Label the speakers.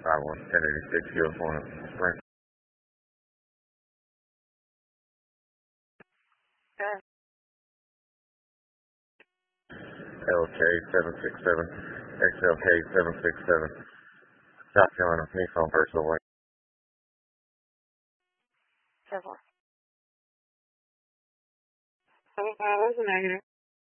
Speaker 1: 1086 uniform Sprint. LK767, XLK767, South Carolina, police on personal way.
Speaker 2: That was a negative.